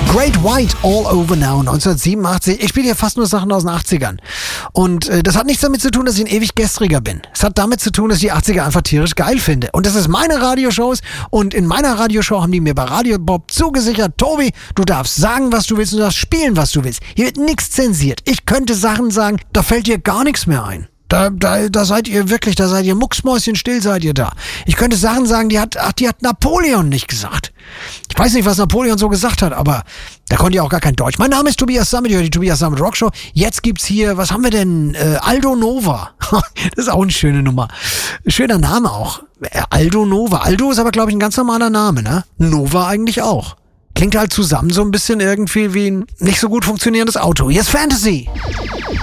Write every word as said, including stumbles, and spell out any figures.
Great White, All Over Now, neunzehnhundertsiebenundachtzig. Ich spiele hier fast nur Sachen aus den achtzigern. Und äh, das hat nichts damit zu tun, dass ich ein ewig Gestriger bin. Es hat damit zu tun, dass ich die achtziger einfach tierisch geil finde. Und das ist meine Radioshows. Und in meiner Radioshow haben die mir bei Radio Bob zugesichert, Tobi, du darfst sagen, was du willst, und du darfst spielen, was du willst. Hier wird nichts zensiert. Ich könnte Sachen sagen, da fällt dir gar nichts mehr ein. Da, da, da seid ihr wirklich, da seid ihr mucksmäuschenstill, seid ihr da. Ich könnte Sachen sagen, die hat, ach, die hat Napoleon nicht gesagt. Ich weiß nicht, was Napoleon so gesagt hat, aber da konnte ja auch gar kein Deutsch. Mein Name ist Tobias Sammet, ihr hört die Tobias Sammet Rockshow. Jetzt gibt's hier, was haben wir denn? Äh, Aldo Nova. Das ist auch eine schöne Nummer. Schöner Name auch. Äh, Aldo Nova. Aldo ist aber, glaube ich, ein ganz normaler Name, ne? Nova eigentlich auch. Klingt halt zusammen so ein bisschen irgendwie wie ein nicht so gut funktionierendes Auto. Hier ist Fantasy.